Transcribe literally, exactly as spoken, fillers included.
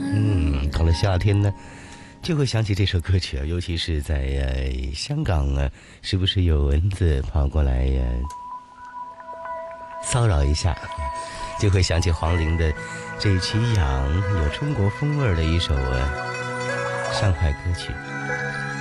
嗯，到了夏天呢，就会想起这首歌曲啊，尤其是在呃香港啊，时不时有蚊子跑过来呀、呃、骚扰一下，就会想起黄龄的这一曲《痒》，有中国风味的一首呃上海歌曲。